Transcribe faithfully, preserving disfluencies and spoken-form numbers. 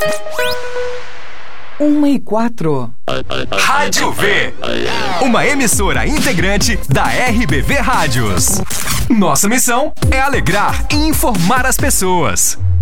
Uma e quatro. Rádio V, uma emissora integrante da R B V Rádios. Nossa missão é alegrar e informar as pessoas.